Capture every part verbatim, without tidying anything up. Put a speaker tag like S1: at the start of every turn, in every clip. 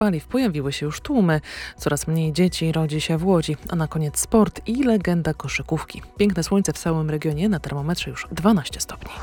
S1: paliw pojawiły się już tłumy. Coraz mniej dzieci rodzi się w Łodzi, a na koniec sport i legenda koszykówki. Piękne słońce w całym regionie, na termometrze już dwanaście stopni.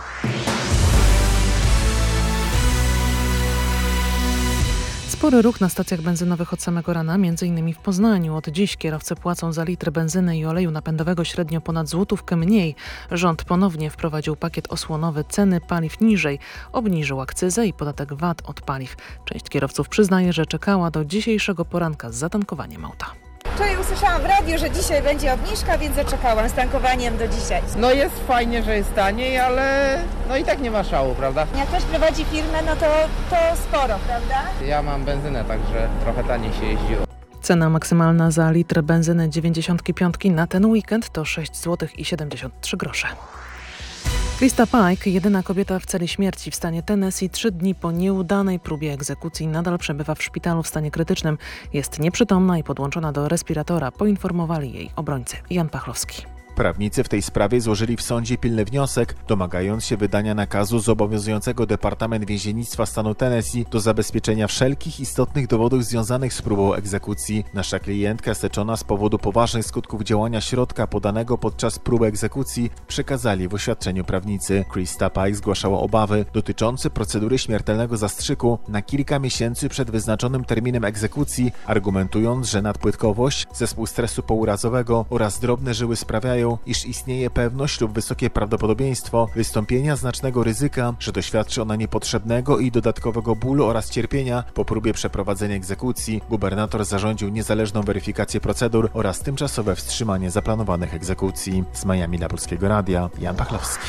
S1: Spory ruch na stacjach benzynowych od samego rana, między innymi w Poznaniu. Od dziś kierowcy płacą za litr benzyny i oleju napędowego średnio ponad złotówkę mniej. Rząd ponownie wprowadził pakiet osłonowy, ceny paliw niżej, obniżył akcyzę i podatek V A T od paliw. Część kierowców przyznaje, że czekała do dzisiejszego poranka z zatankowaniem auta.
S2: Wczoraj usłyszałam w radiu, że dzisiaj będzie obniżka, więc zaczekałam z tankowaniem do dzisiaj.
S3: No jest fajnie, że jest taniej, ale no i tak nie ma szału, prawda?
S2: Jak ktoś prowadzi firmę, no to, to sporo, prawda?
S3: Ja mam benzynę, także trochę taniej się jeździło.
S1: Cena maksymalna za litr benzyny dziewięćdziesiąt pięć na ten weekend to sześć złotych siedemdziesiąt trzy grosze. Krista Pike, jedyna kobieta w celi śmierci w stanie Tennessee, trzy dni po nieudanej próbie egzekucji nadal przebywa w szpitalu w stanie krytycznym. Jest nieprzytomna i podłączona do respiratora, poinformowali jej obrońcy. Jan Pachlowski.
S4: Prawnicy w tej sprawie złożyli w sądzie pilny wniosek, domagając się wydania nakazu zobowiązującego Departament Więziennictwa stanu Tennessee do zabezpieczenia wszelkich istotnych dowodów związanych z próbą egzekucji. Nasza klientka steczona z powodu poważnych skutków działania środka podanego podczas próby egzekucji, przekazali w oświadczeniu prawnicy. Krista Pike zgłaszała obawy dotyczące procedury śmiertelnego zastrzyku na kilka miesięcy przed wyznaczonym terminem egzekucji, argumentując, że nadpłytkowość, zespół stresu pourazowego oraz drobne żyły sprawiają, iż istnieje pewność lub wysokie prawdopodobieństwo wystąpienia znacznego ryzyka, że doświadczy ona niepotrzebnego i dodatkowego bólu oraz cierpienia po próbie przeprowadzenia egzekucji. Gubernator zarządził niezależną weryfikację procedur oraz tymczasowe wstrzymanie zaplanowanych egzekucji. Z Miami dla Polskiego Radia, Jan Pachlowski.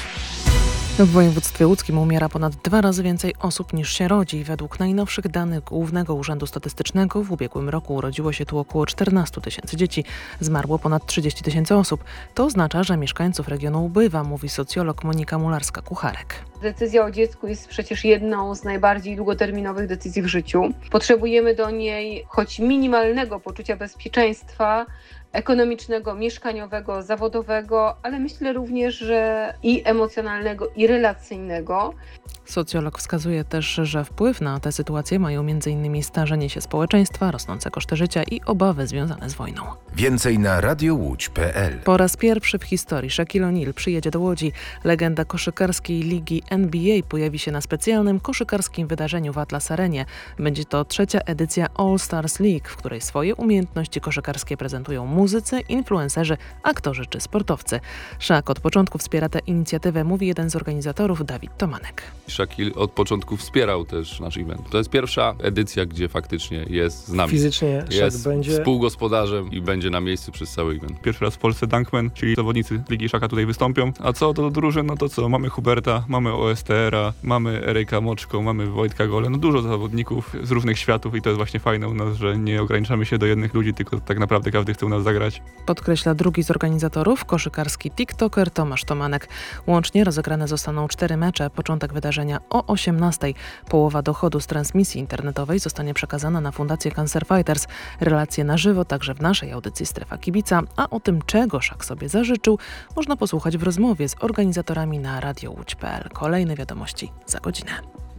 S1: W województwie łódzkim umiera ponad dwa razy więcej osób niż się rodzi. Według najnowszych danych Głównego Urzędu Statystycznego w ubiegłym roku urodziło się tu około czternaście tysięcy dzieci. Zmarło ponad trzydzieści tysięcy osób. To oznacza, że mieszkańców regionu ubywa, mówi socjolog Monika Mularska-Kucharek.
S5: Decyzja o dziecku jest przecież jedną z najbardziej długoterminowych decyzji w życiu. Potrzebujemy do niej choć minimalnego poczucia bezpieczeństwa ekonomicznego, mieszkaniowego, zawodowego, ale myślę również, że i emocjonalnego, i relacyjnego.
S1: Socjolog wskazuje też, że wpływ na tę sytuację mają między innymi starzenie się społeczeństwa, rosnące koszty życia i obawy związane z wojną.
S6: Więcej na radio łódź kropka pe el.
S1: Po raz pierwszy w historii Shaquille O'Neal przyjedzie do Łodzi. Legenda koszykarskiej ligi N B A pojawi się na specjalnym koszykarskim wydarzeniu w Atlas Arenie. Będzie to trzecia edycja All Stars League, w której swoje umiejętności koszykarskie prezentują muzycy, influencerzy, aktorzy czy sportowcy. Shaq od początku wspiera tę inicjatywę, mówi jeden z organizatorów, Dawid Tomanek.
S7: Shaquille od początku wspierał też nasz event. To jest pierwsza edycja, gdzie faktycznie jest z nami.
S8: Fizycznie
S7: jest
S8: Shaq będzie
S7: współgospodarzem i będzie na miejscu przez cały event.
S9: Pierwszy raz w Polsce Dunkman, czyli zawodnicy Ligi Shaka tutaj wystąpią. A co do drużyn, no to co? Mamy Huberta, mamy O S T R-a, mamy Eryka Moczko, mamy Wojtka Gole. No dużo zawodników z różnych światów i to jest właśnie fajne u nas, że nie ograniczamy się do jednych ludzi, tylko tak naprawdę każdy chce u nas zagrać.
S1: Podkreśla drugi z organizatorów, koszykarski tiktoker Tomasz Tomanek. Łącznie rozegrane zostaną cztery mecze. Początek wydarzenia o osiemnastej. Połowa dochodu z transmisji internetowej zostanie przekazana na Fundację Cancer Fighters. Relacje na żywo także w naszej audycji Strefa Kibica, a o tym, czego Shaq sobie zażyczył, można posłuchać w rozmowie z organizatorami na radio łódź kropka pe el. Kolejne wiadomości za godzinę.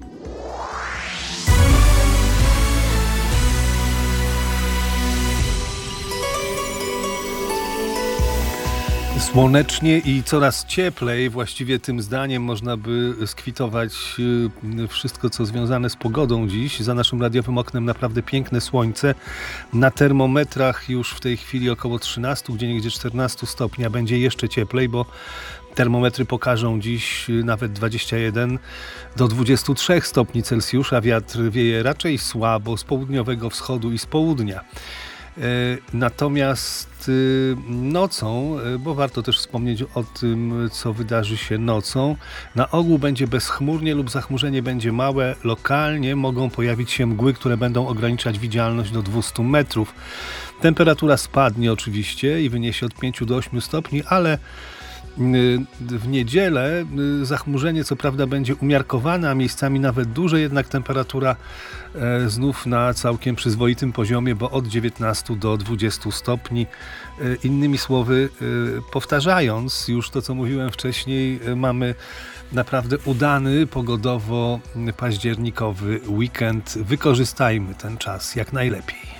S10: Słonecznie i coraz cieplej, właściwie tym zdaniem można by skwitować wszystko, co związane z pogodą dziś. Za naszym radiowym oknem naprawdę piękne słońce. Na termometrach już w tej chwili około trzynaście, gdzie niegdzie czternaście stopni, a będzie jeszcze cieplej, bo termometry pokażą dziś nawet dwadzieścia jeden do dwudziestu trzech stopni Celsjusza. Wiatr wieje raczej słabo z południowego wschodu i z południa. Natomiast nocą, bo warto też wspomnieć o tym, co wydarzy się nocą, na ogół będzie bezchmurnie lub zachmurzenie będzie małe. Lokalnie mogą pojawić się mgły, które będą ograniczać widzialność do dwustu metrów. Temperatura spadnie oczywiście i wyniesie od pięciu do ośmiu stopni, ale w niedzielę zachmurzenie co prawda będzie umiarkowane, a miejscami nawet duże, jednak temperatura znów na całkiem przyzwoitym poziomie, bo od dziewiętnastu do dwudziestu stopni. Innymi słowy, powtarzając już to, co mówiłem wcześniej, mamy naprawdę udany, pogodowo październikowy weekend. Wykorzystajmy ten czas jak najlepiej.